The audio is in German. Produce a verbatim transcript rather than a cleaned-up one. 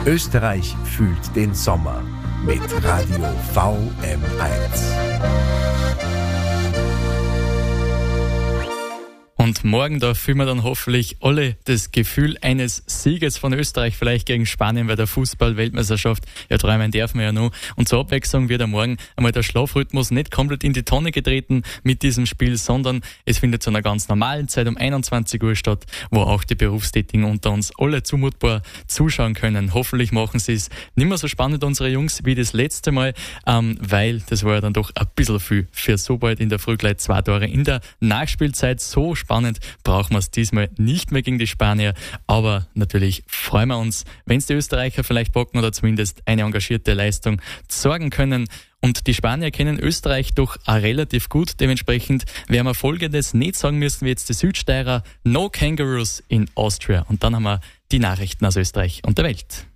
Österreich fühlt den Sommer mit Radio V M eins. Und morgen, da fühlen wir dann hoffentlich alle das Gefühl eines Sieges von Österreich, vielleicht gegen Spanien bei der Fußball-Weltmeisterschaft. Ja, träumen dürfen wir ja noch. Und zur Abwechslung wird am Morgen einmal der Schlafrhythmus nicht komplett in die Tonne getreten mit diesem Spiel, sondern es findet zu einer ganz normalen Zeit um einundzwanzig Uhr statt, wo auch die Berufstätigen unter uns alle zumutbar zuschauen können. Hoffentlich machen sie es nicht mehr so spannend, unsere Jungs, wie das letzte Mal, ähm, weil das war ja dann doch ein bisschen viel für so bald in der Früh gleich zwei Tore in der Nachspielzeit. So spannend brauchen wir es diesmal nicht mehr gegen die Spanier, aber natürlich freuen wir uns, wenn es die Österreicher vielleicht packen oder zumindest eine engagierte Leistung sorgen können. Und die Spanier kennen Österreich doch auch relativ gut. Dementsprechend werden wir Folgendes nicht sagen müssen wie jetzt die Südsteirer: No Kangaroos in Austria. Und dann haben wir die Nachrichten aus Österreich und der Welt.